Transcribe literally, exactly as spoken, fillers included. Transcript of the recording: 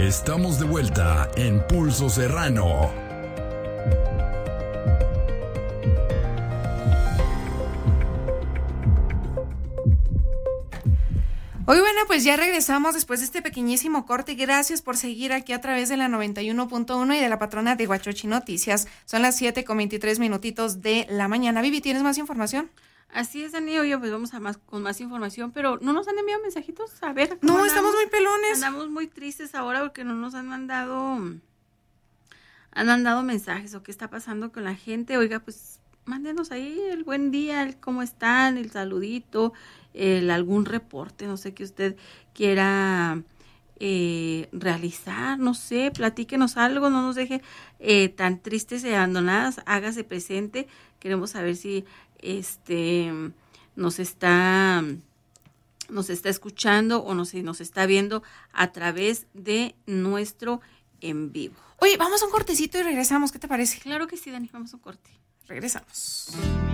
Estamos de vuelta en Pulso Serrano. Hoy bueno, pues ya regresamos después de este pequeñísimo corte. Gracias por seguir aquí a través de la noventa y uno punto uno y de la patrona de Huachochi Noticias. Son las siete con veintitrés minutitos de la mañana. Vivi, ¿tienes más información? Así es, Dani, oye, pues vamos a más con más información, pero no nos han enviado mensajitos, a ver. No, andamos? estamos muy pelones. Andamos muy tristes ahora porque no nos han mandado, han mandado mensajes o qué está pasando con la gente. Oiga, pues mándenos ahí el buen día, el cómo están, el saludito, el algún reporte, no sé, que usted quiera eh, realizar, no sé, platíquenos algo, no nos deje eh, tan tristes y abandonadas, hágase presente. Queremos saber si este nos está nos está escuchando o no sé, nos está viendo a través de nuestro en vivo. Oye, vamos a un cortecito y regresamos, ¿qué te parece? Claro que sí, Dani, vamos a un corte. Regresamos.